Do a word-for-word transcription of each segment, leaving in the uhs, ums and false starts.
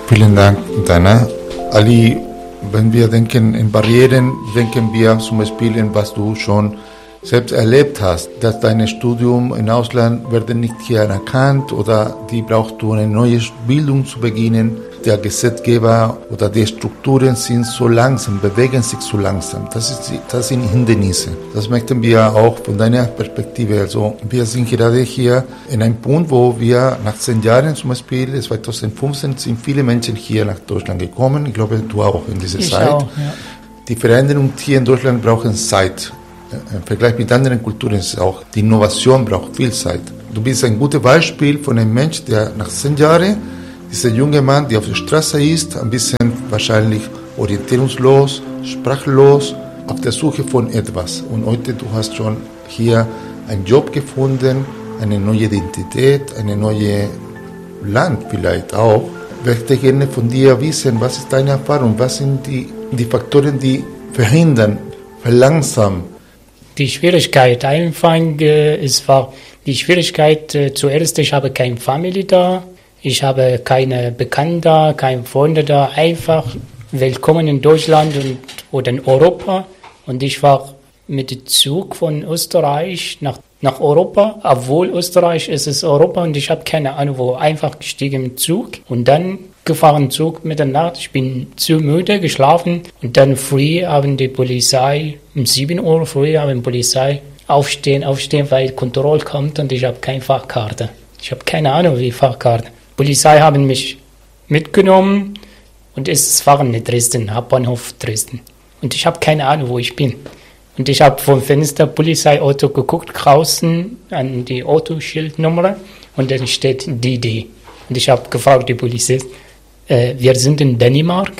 Vielen Dank, Dana. Ali, wenn wir denken in Barrieren, denken wir zum Beispiel in was du schon selbst erlebt hast, dass dein Studium im Ausland werden nicht hier anerkannt oder die brauchst du eine neue Bildung zu beginnen. Der Gesetzgeber oder die Strukturen sind so langsam, bewegen sich so langsam. Das, ist, das sind Hindernisse. Das möchten wir auch von deiner Perspektive. Also wir sind gerade hier in einem Punkt, wo wir nach zehn Jahren zum Beispiel, zweitausendfünfzehn, sind viele Menschen hier nach Deutschland gekommen. Ich glaube, du auch in dieser ich Zeit. Auch, ja. Die Veränderungen hier in Deutschland brauchen Zeit. Im Vergleich mit anderen Kulturen ist auch, die Innovation braucht viel Zeit. Du bist ein gutes Beispiel von einem Menschen, der nach zehn Jahren, dieser junge Mann, der auf der Straße ist, ein bisschen wahrscheinlich orientierungslos, sprachlos, auf der Suche von etwas. Und heute, du hast schon hier einen Job gefunden, eine neue Identität, eine neue Land vielleicht auch. Ich möchte gerne von dir wissen, was ist deine Erfahrung, was sind die, die Faktoren, die verhindern, verlangsamen. Die Schwierigkeit, einfach, äh, es war die Schwierigkeit, äh, zuerst, ich habe keine Familie da, ich habe keine Bekannten da, keine Freunde da, einfach willkommen in Deutschland und, oder in Europa. Und ich war mit dem Zug von Österreich nach, nach Europa, obwohl Österreich ist es Europa und ich habe keine Ahnung wo, einfach gestiegen im Zug und dann gefahren Zug mit der Nacht. Ich bin zu müde, geschlafen und dann früh haben die Polizei, um sieben Uhr früh haben die Polizei aufstehen, aufstehen, weil Kontrolle kommt und ich habe keine Fahrkarte. Ich habe keine Ahnung wie Fahrkarte. Die Polizei haben mich mitgenommen und es waren in Dresden, Hauptbahnhof Dresden. Und ich habe keine Ahnung, wo ich bin. Und ich habe vom Fenster Polizeiauto geguckt, draußen an die Autoschildnummer und dann steht D D. Und ich habe gefragt, die Polizist, äh, wir sind in Dänemark.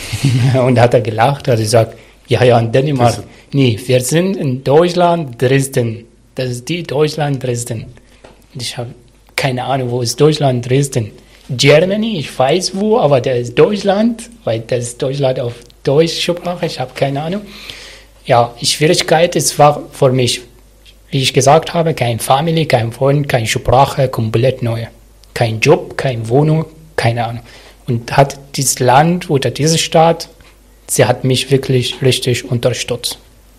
Und hat er gelacht, hat gesagt, ja, ja, in Dänemark. Nee, wir sind in Deutschland, Dresden. Das ist die Deutschland, Dresden. Und ich habe keine Ahnung, wo ist Deutschland, Dresden. Germany, ich weiß wo, aber das ist Deutschland, weil das ist Deutschland auf deutsche Sprache, ich habe keine Ahnung. Ja, die Schwierigkeit ist, war für mich, wie ich gesagt habe, keine Familie, kein Freund, keine Sprache, komplett neu. Kein Job, keine Wohnung, keine Ahnung. Und hat dieses Land oder diese Stadt, sie hat mich wirklich richtig unterstützt.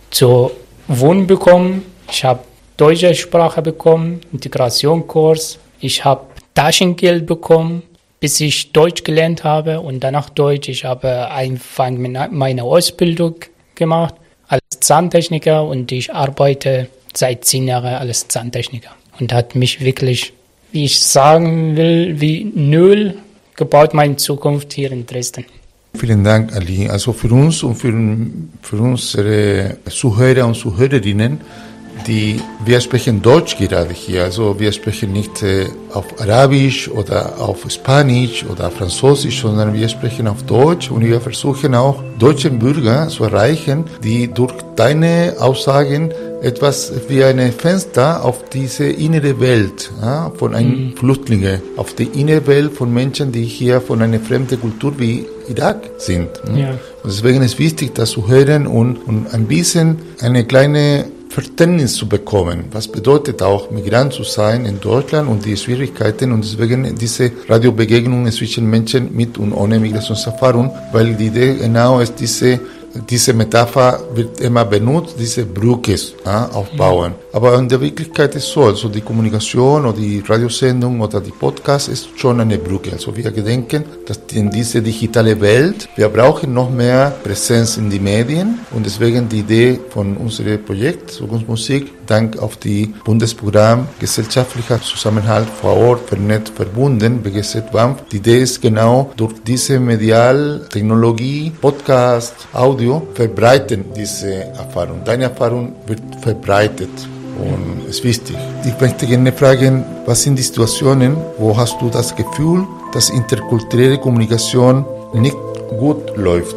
Zu Wohnen bekommen, ich habe deutsche Sprache bekommen, Integrationskurs, ich habe Taschengeld bekommen, bis ich Deutsch gelernt habe und danach Deutsch. Ich habe einfach meine Ausbildung gemacht als Zahntechniker und ich arbeite seit zehn Jahren als Zahntechniker. Und hat mich wirklich, wie ich sagen will, wie null gebaut meine Zukunft hier in Dresden. Vielen Dank, Ali. Also für uns und für, für unsere Zuhörer und Zuhörerinnen, die, wir sprechen Deutsch gerade hier, also wir sprechen nicht äh, auf Arabisch oder auf Spanisch oder Französisch, sondern wir sprechen auf Deutsch und wir versuchen auch deutsche Bürger zu erreichen, die durch deine Aussagen etwas wie ein Fenster auf diese innere Welt ja, von einem mhm. Flüchtlinge, auf die innere Welt von Menschen, die hier von einer fremden Kultur wie Irak sind. Ja. Und deswegen ist wichtig, das zu hören und, und ein bisschen eine kleine Verständnis zu bekommen. Was bedeutet auch, Migrant zu sein in Deutschland und die Schwierigkeiten und deswegen diese Radiobegegnungen zwischen Menschen mit und ohne Migrationserfahrung, weil die Idee genau ist, diese Diese Metapher wird immer benutzt, diese Brücke ja, aufbauen. Ja. Aber in der Wirklichkeit ist es so, also die Kommunikation oder die Radiosendung oder die Podcast ist schon eine Brücke. Also wir gedenken, dass in diese digitale Welt, wir brauchen noch mehr Präsenz in die Medien und deswegen die Idee von unserem Projekt Zukunftsmusik, dank auf die Bundesprogramm Gesellschaftlicher Zusammenhalt vor Ort, vernetzt, verbunden, B G Z B A M F. Die Idee ist genau, durch diese medial Technologie, Podcast, Audio, verbreiten diese Erfahrung. Deine Erfahrung wird verbreitet und ist wichtig. Ich möchte gerne fragen, was sind die Situationen, wo hast du das Gefühl, dass interkulturelle Kommunikation nicht gut läuft?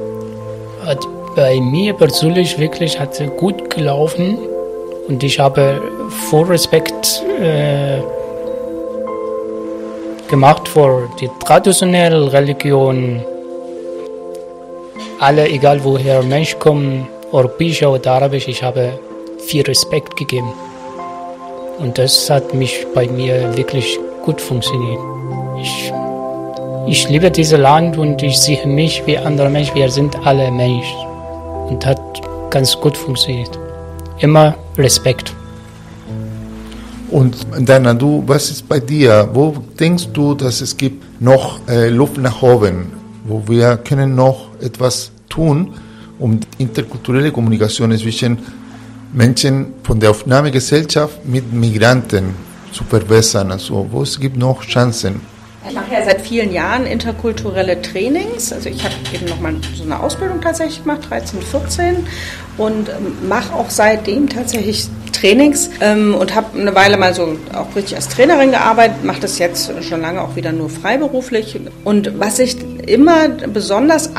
Bei mir persönlich wirklich hat es gut gelaufen und ich habe voll Respekt äh, gemacht vor die traditionelle Religion. Alle, egal woher Mensch kommt, europäischer oder arabisch, ich habe viel Respekt gegeben. Und das hat mich bei mir wirklich gut funktioniert. Ich ich liebe dieses Land und ich sehe mich wie andere Menschen. Wir sind alle Menschen. Und hat ganz gut funktioniert. Immer Respekt. Und Dana, du, was ist bei dir? Wo denkst du, dass es gibt noch äh, Luft nach oben, wo wir können noch etwas tun, um interkulturelle Kommunikation zwischen Menschen von der Aufnahmegesellschaft mit Migranten zu verbessern? Also, wo es gibt noch Chancen? Ich mache ja seit vielen Jahren interkulturelle Trainings. Also ich habe eben nochmal so eine Ausbildung tatsächlich gemacht, dreizehn, vierzehn, und mache auch seitdem tatsächlich Trainings ähm, und habe eine Weile mal so auch richtig als Trainerin gearbeitet, mache das jetzt schon lange auch wieder nur freiberuflich. Und was ich immer besonders